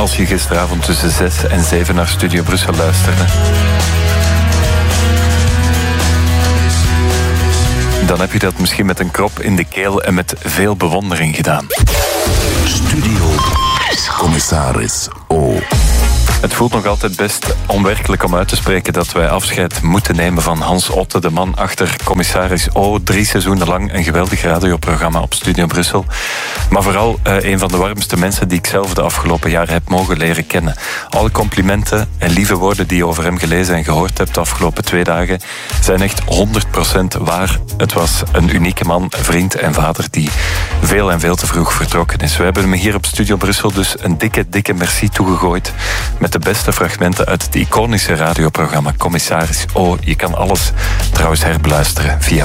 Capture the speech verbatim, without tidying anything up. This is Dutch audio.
als je gisteravond tussen zes en zeven naar Studio Brussel luisterde. Dan heb je dat misschien met een krop in de keel en met veel bewondering gedaan. Studio Commissaris O. Het voelt nog altijd best onwerkelijk om uit te spreken dat wij afscheid moeten nemen van Hans Otte, de man achter Commissaris O. Drie seizoenen lang een geweldig radioprogramma op Studio Brussel. Maar vooral uh, een van de warmste mensen die ik zelf de afgelopen jaren heb mogen leren kennen. Alle complimenten en lieve woorden die je over hem gelezen en gehoord hebt de afgelopen twee dagen zijn echt honderd procent waar. Het was een unieke man, vriend en vader die veel en veel te vroeg vertrokken is. We hebben hem hier op Studio Brussel dus een dikke, dikke merci toegegooid met de beste fragmenten uit het iconische radioprogramma Commissaris O. Je kan alles trouwens herbeluisteren via